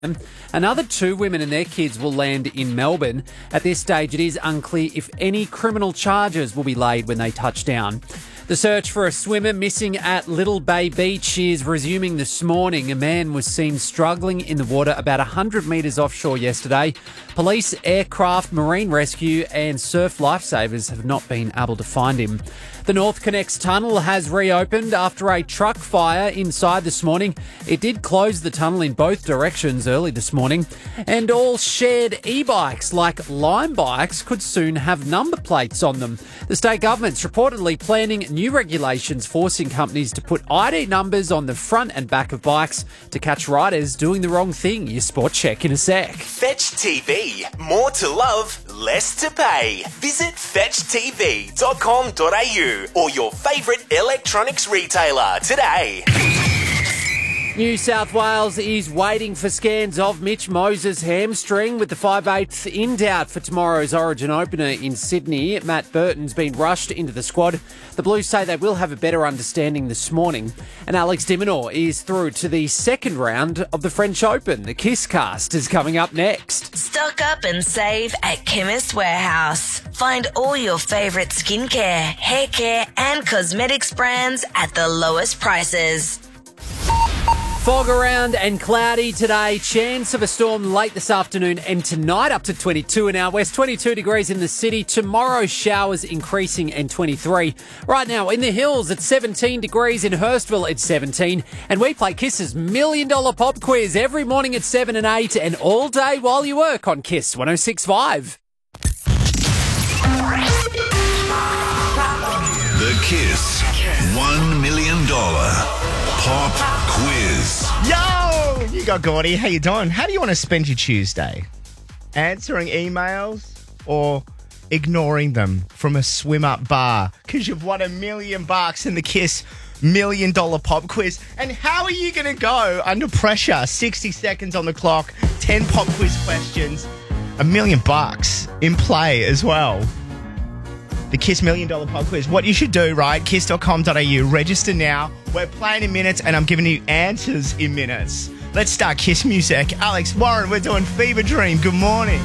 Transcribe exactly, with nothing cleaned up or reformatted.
Another two women and their kids will land in Melbourne. At this stage, it is unclear if any criminal charges will be laid when they touch down. The search for a swimmer missing at Little Bay Beach is resuming this morning. A man was seen struggling in the water about one hundred metres offshore yesterday. Police, aircraft, marine rescue and surf lifesavers have not been able to find him. The North Connects tunnel has reopened after a truck fire inside this morning. It did close the tunnel in both directions early this morning. And all shared e-bikes like Lime bikes could soon have number plates on them. The state government's reportedly planning new regulations forcing companies to put I D numbers on the front and back of bikes to catch riders doing the wrong thing. Your sport check in a sec. Fetch T V. More to love, less to pay. Visit fetch t v dot com dot a u or your favourite electronics retailer today. New South Wales is waiting for scans of Mitch Moses' hamstring with the five eighths in doubt for tomorrow's Origin opener in Sydney. Matt Burton's been rushed into the squad. The Blues say they will have a better understanding this morning. And Alex de Minaur is through to the second round of the French Open. The Kiss Cast is coming up next. Stock up and save at Chemist Warehouse. Find all your favourite skincare, hair care and cosmetics brands at the lowest prices. Fog around and cloudy today. Chance of a storm late this afternoon and tonight up to twenty-two in our west. twenty-two degrees in the city. Tomorrow showers increasing and twenty-three. Right now in the hills it's seventeen degrees. In Hurstville it's seventeen. And we play Kiss's Million Dollar Pop Quiz every morning at seven and eight and all day while you work on Kiss one oh six point five. The Kiss one million dollars Pop Quiz. Yo! You got Gordy. How you doing? How do you want to spend your Tuesday? Answering emails or ignoring them from a swim-up bar? Because you've won a million bucks in the Kiss Million Dollar Pop Quiz. And how are you going to go under pressure? sixty seconds on the clock, ten pop quiz questions, a million bucks in play as well. The Kiss Million Dollar Pop Quiz. What you should do, right? kiss dot com dot a u. Register now. We're playing in minutes and I'm giving you answers in minutes. Let's start Kiss music. Alex Warren, we're doing Fever Dream. Good morning.